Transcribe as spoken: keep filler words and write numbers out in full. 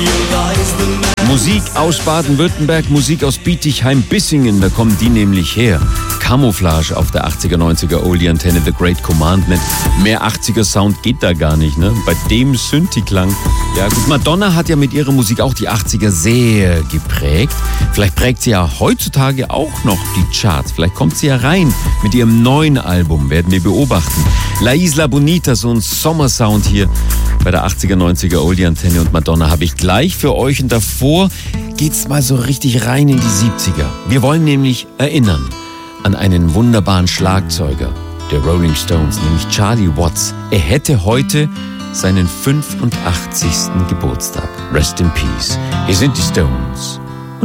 Musik aus Baden-Württemberg, Musik aus Bietigheim-Bissingen, da kommen die nämlich her. Camouflage auf der achtziger, neunziger Oldie-Antenne, The Great Commandment. Mehr achtziger-Sound geht da gar nicht, ne? Bei dem Synthi-Klang. Ja gut, Madonna hat ja mit ihrer Musik auch die achtziger sehr geprägt. Vielleicht prägt sie ja heutzutage auch noch die Charts. Vielleicht kommt sie ja rein mit ihrem neuen Album, werden wir beobachten. La Isla Bonita, so ein Sommersound hier bei der achtziger, neunziger Oldie-Antenne, und Madonna habe ich gleich für euch, und davor geht's mal so richtig rein in die siebziger. Wir wollen nämlich erinnern an einen wunderbaren Schlagzeuger der Rolling Stones, nämlich Charlie Watts. Er hätte heute seinen fünfundachtzigsten Geburtstag. Rest in Peace. Hier sind die Stones.